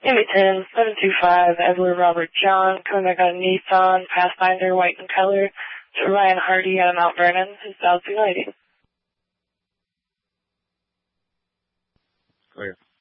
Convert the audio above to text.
Maybe 10, 725, Edward Robert John, coming back on Nissan, Pathfinder, white in color, to Ryan Hardy out of Mount Vernon, who's South United. Clear.